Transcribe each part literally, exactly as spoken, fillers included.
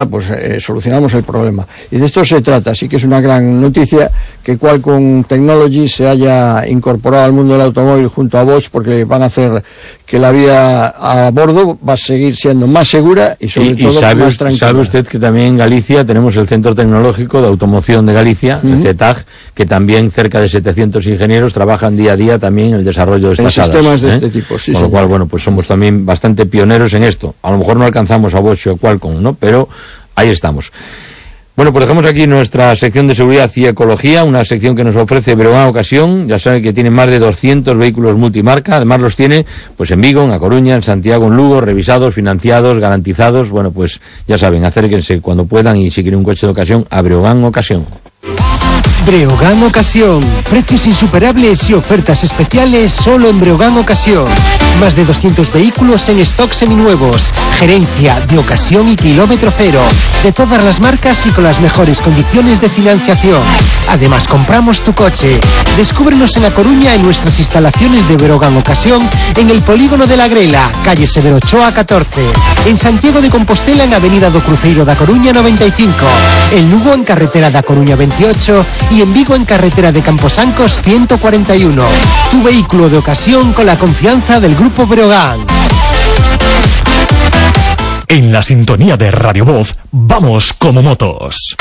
pues eh, solucionamos el problema. Y de esto se trata, así que es una gran noticia que Qualcomm Technologies se haya incorporado al mundo del automóvil junto a Bosch, porque van a hacer que la vida a bordo va a seguir siendo más segura y sobre y, todo y sabe, más tranquila. Sabe usted que también en Galicia tenemos el Centro Tecnológico de Automoción de Galicia, uh-huh. el C E T A G, que también cerca de setecientos ingenieros trabajan día a día también en el desarrollo de estas en sistemas hadas, de ¿eh? este tipo, sí. Con lo señor. cual, bueno, pues somos también bastante pioneros en esto. A lo mejor no alcanzamos a Bosch o Qualcomm, ¿no? Pero ahí estamos. Bueno, pues dejamos aquí nuestra sección de seguridad y ecología, una sección que nos ofrece Breogán Ocasión. Ya sabe que tiene más de doscientos vehículos multimarca, además los tiene pues en Vigo, en A Coruña, en Santiago, en Lugo, revisados, financiados, garantizados. Bueno, pues ya saben, acérquense cuando puedan y si quieren un coche de ocasión, a Breogán Ocasión. Breogán Ocasión, precios insuperables y ofertas especiales solo en Breogán Ocasión. Más de doscientos vehículos en stock seminuevos, gerencia de ocasión y kilómetro cero, de todas las marcas y con las mejores condiciones de financiación. Además, compramos tu coche. Descúbrenos en A Coruña en nuestras instalaciones de Breogán Ocasión, en el Polígono de la Grela, calle Severo Ochoa catorce. En Santiago de Compostela en Avenida do Cruceiro da Coruña noventa y cinco. En Lugo en Carretera da Coruña veintiocho y en Vigo en Carretera de Camposancos ciento cuarenta y uno. Tu vehículo de ocasión con la confianza del Grupo Breogán. En la sintonía de Radio Voz, vamos como motos.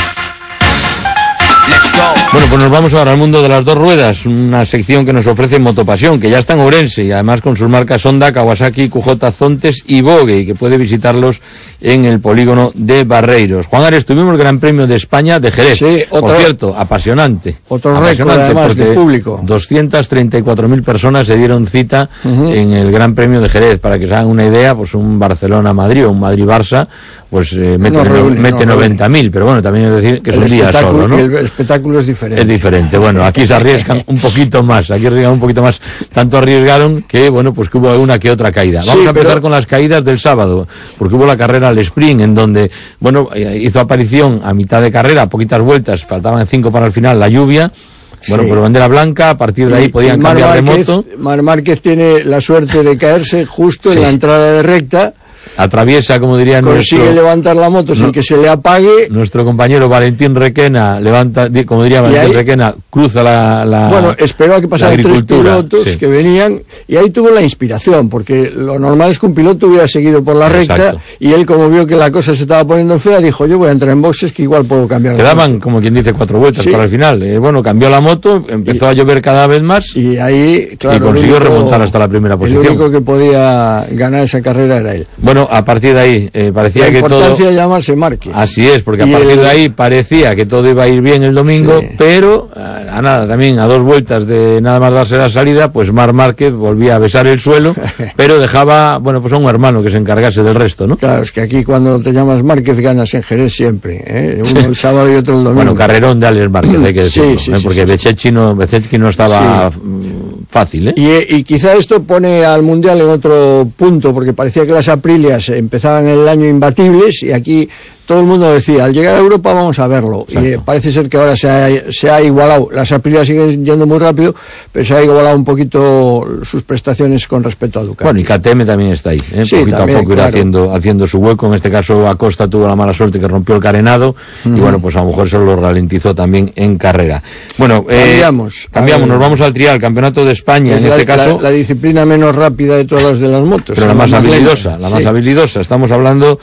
Bueno, pues nos vamos ahora al mundo de las dos ruedas, una sección que nos ofrece Motopasión, que ya está en Ourense y además con sus marcas Honda, Kawasaki, Q J, Zontes y Vogue, y que puede visitarlos en el polígono de Barreiros. Juan Ares, tuvimos el Gran Premio de España de Jerez, sí, otro, por cierto, apasionante. Otro récord además de público. doscientas treinta y cuatro mil personas se dieron cita uh-huh. en el Gran Premio de Jerez, para que se hagan una idea, pues un Barcelona-Madrid o un Madrid-Barça, pues eh, mete, no reúne, mete no noventa mil, pero bueno, también es decir que es un día solo, ¿no? El espectáculo es diferente. Es diferente, bueno, aquí se arriesgan un poquito más, aquí arriesgan un poquito más, tanto arriesgaron que, bueno, pues que hubo una que otra caída. Vamos sí, a empezar pero... con las caídas del sábado, porque hubo la carrera al sprint, en donde, bueno, hizo aparición a mitad de carrera, poquitas vueltas, faltaban cinco para el final, la lluvia. Bueno, sí. Por bandera blanca, a partir de ahí y, podían y cambiar Márquez, de moto. Mar Márquez tiene la suerte de caerse justo sí. en la entrada de recta. Atraviesa, como dirían, consigue nuestro, levantar la moto sin no, que se le apague. Nuestro compañero Valentín Requena levanta, como diría Valentín ahí, Requena, cruza la, la bueno, esperó a que pasaran tres pilotos sí. que venían y ahí tuvo la inspiración, porque lo normal es que un piloto hubiera seguido por la recta. Exacto. Y él, como vio que la cosa se estaba poniendo fea, dijo, yo voy a entrar en boxes que igual puedo cambiar. Quedaban, como quien dice, cuatro vueltas sí. para el final. Eh, bueno, cambió la moto, empezó y, a llover cada vez más y ahí, claro, y consiguió único, remontar hasta la primera posición. El único que podía ganar esa carrera era él. Bueno, a partir de ahí eh, parecía que todo... La importancia de llamarse Márquez. Así es, porque a partir el... de ahí parecía que todo iba a ir bien el domingo, sí. pero a, a nada, también a dos vueltas de nada más darse la salida, pues Marc Márquez volvía a besar el suelo, pero dejaba, bueno, pues a un hermano que se encargase del resto, ¿no? Claro, es que aquí cuando te llamas Márquez ganas en Jerez siempre, ¿eh? Uno sí. el sábado y otro el domingo. Bueno, carrerón de Alex Márquez, hay que decirlo, sí, sí, ¿eh? sí, porque sí, Bececchi no, Bececchi no estaba sí. fácil, ¿eh? Y, y quizá esto pone al Mundial en otro punto, porque parecía que las Aprilias empezaban el año imbatibles y aquí todo el mundo decía, al llegar a Europa vamos a verlo. Exacto. Y parece ser que ahora se ha, se ha igualado. Las Aprilia siguen yendo muy rápido, pero se ha igualado un poquito sus prestaciones con respecto a Ducati. Bueno, y K T M también está ahí, ¿eh? Sí, poquito también, a poco irá claro. haciendo, haciendo su hueco. En este caso Acosta tuvo la mala suerte que rompió el carenado uh-huh. y bueno, pues a lo mejor eso lo ralentizó también en carrera. Bueno, cambiamos. Eh, cambiamos, nos vamos al trial, Campeonato de España, en la, este caso. La, la disciplina menos rápida de todas las de las motos. Pero la más, más habilidosa, lenta. la sí. más habilidosa. Estamos hablando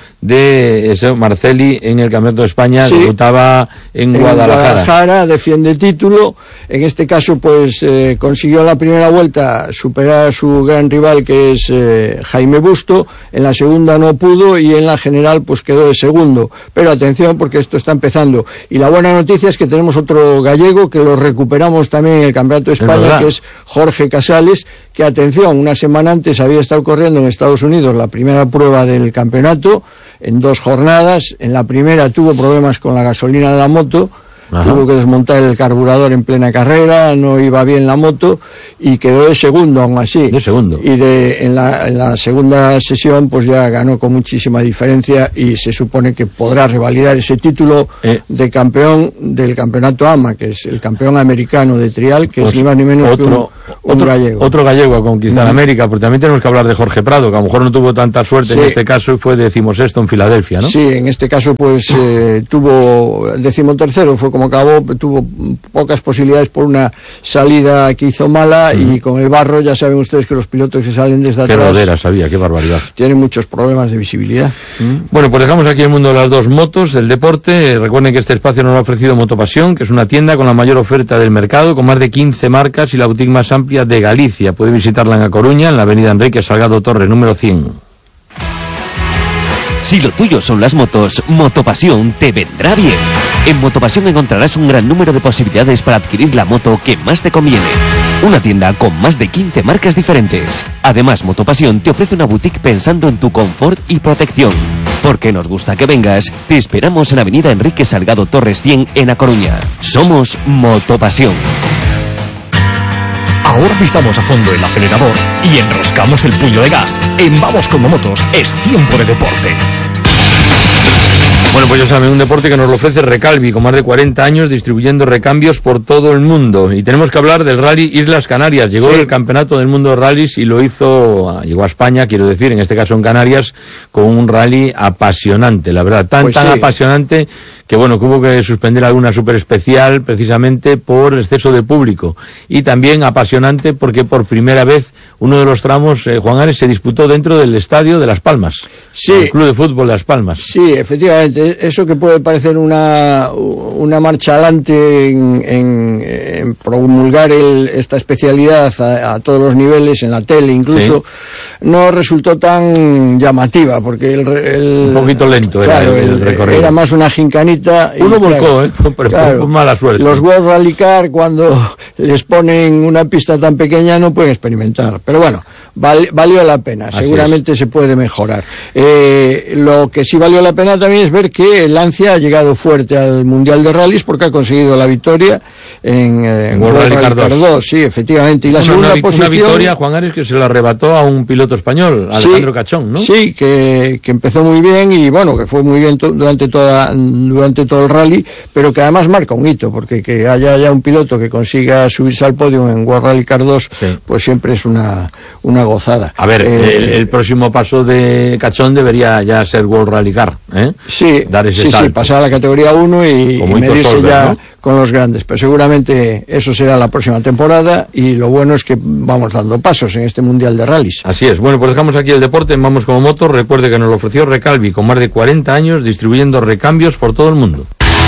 de ese Marcelli en el Campeonato de España, sí. debutaba en, en Guadalajara. Guadalajara, defiende título, en este caso pues eh, consiguió en la primera vuelta superar a su gran rival que es eh, Jaime Busto, en la segunda no pudo y en la general pues quedó de segundo, pero atención porque esto está empezando, y la buena noticia es que tenemos otro gallego que lo recuperamos también en el Campeonato de España, que es Jorge Casales, que atención, una semana antes había estado corriendo en Estados Unidos la primera prueba del campeonato, en dos jornadas. En la primera tuvo problemas con la gasolina de la moto, Ajá. tuvo que desmontar el carburador en plena carrera, no iba bien la moto y quedó de segundo aún así. De segundo. Y de, en, la, en la segunda sesión pues ya ganó con muchísima diferencia y se supone que podrá revalidar ese título eh. de campeón del campeonato A M A, que es el campeón americano de trial, que pues es ni más ni menos otro, que un, un otro, gallego. Otro gallego a conquistar uh-huh. América, porque también tenemos que hablar de Jorge Prado, que a lo mejor no tuvo tanta suerte sí. en este caso y fue decimosexto en Filadelfia, ¿no? Sí, en este caso pues eh, tuvo decimotercero, fue como acabó, tuvo pocas posibilidades por una salida que hizo mala uh-huh. y con el barro, ya saben ustedes que los pilotos que salen desde qué atrás... Qué rodera sabía, qué barbaridad. Tienen muchos problemas de visibilidad. Uh-huh. Bueno, pues dejamos aquí el mundo de las dos motos, del deporte. Recuerden que este espacio nos lo ha ofrecido Motopasión, que es una tienda con la mayor oferta del mercado, con más de quince marcas y la boutique más amplia de Galicia. Puede visitarla en A Coruña, en la avenida Enrique Salgado Torres, número cien. Si lo tuyo son las motos, Motopasión te vendrá bien. En Motopasión encontrarás un gran número de posibilidades para adquirir la moto que más te conviene. Una tienda con más de quince marcas diferentes. Además, Motopasión te ofrece una boutique pensando en tu confort y protección. Porque nos gusta que vengas, te esperamos en avenida Enrique Salgado Torres cien en A Coruña. Somos Motopasión. Ahora pisamos a fondo el acelerador y enroscamos el puño de gas. En Vamos como Motos es tiempo de deporte. Bueno, pues ya saben, un deporte que nos lo ofrece Recalvi, con más de cuarenta años distribuyendo recambios por todo el mundo. Y tenemos que hablar del Rally Islas Canarias. Llegó sí. el Campeonato del Mundo de Rallys y lo hizo, llegó a España, quiero decir, en este caso en Canarias, con un rally apasionante, la verdad, tan, pues tan sí. apasionante que bueno, que hubo que suspender alguna super especial precisamente por exceso de público. Y también apasionante porque por primera vez uno de los tramos, eh, Juan Ares, se disputó dentro del estadio de Las Palmas. Sí. El Club de Fútbol de Las Palmas. Sí, efectivamente. Eso que puede parecer una, una marcha adelante en, en, en promulgar el, esta especialidad a, a todos los niveles, en la tele incluso, sí. no resultó tan llamativa, porque el... el un poquito lento claro, era el, el recorrido. Era más una gincanita. Uno volcó, claro, ¿eh? Pero claro, por mala suerte. Los World Rally Car, cuando les ponen una pista tan pequeña, no pueden experimentar. Pero bueno, val, valió la pena. Así seguramente es. Se puede mejorar. Eh, lo que sí valió la pena también es ver que Lancia ha llegado fuerte al Mundial de Rallys porque ha conseguido la victoria en, eh, en World Rally Car dos. Sí, efectivamente. Y la una, segunda una, posición... Una victoria, Juan Ares, que se la arrebató a un piloto español, Alejandro sí, Cachón, ¿no? Sí, que, que empezó muy bien y bueno, que fue muy bien to- durante toda durante todo el rally, pero que además marca un hito, porque que haya ya un piloto que consiga subirse al podio en World Rally Car dos, sí. pues siempre es una, una gozada. A ver, eh, el, el próximo paso de Cachón debería ya ser World Rally Car, ¿eh? Sí, dar ese sí, salto. sí, pasar a la categoría uno y, y medirse Solver, ya ¿no? con los grandes, pero seguramente eso será la próxima temporada y lo bueno es que vamos dando pasos en este Mundial de Rallys. Así es. Bueno, pues dejamos aquí el deporte, vamos como moto. Recuerde que nos lo ofreció Recalvi, con más de cuarenta años distribuyendo recambios por todo el mundo.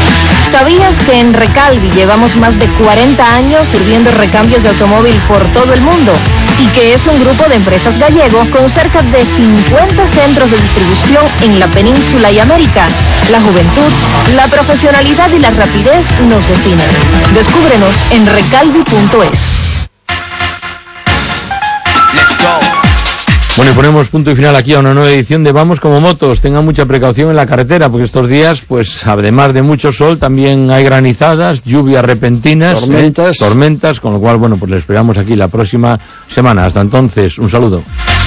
¿Sabías que en Recalvi llevamos más de cuarenta años sirviendo recambios de automóvil por todo el mundo? Y que es un grupo de empresas gallego con cerca de cincuenta centros de distribución en la península y América. La juventud, la profesionalidad y la rapidez nos definen. Descúbrenos en recalvi punto es. Let's go. Bueno, y ponemos punto y final aquí a una nueva edición de Vamos como Motos. Tengan mucha precaución en la carretera, porque estos días, pues además de mucho sol, también hay granizadas, lluvias repentinas, tormentas, ¿eh? tormentas, con lo cual, bueno, pues les esperamos aquí la próxima semana. Hasta entonces, un saludo.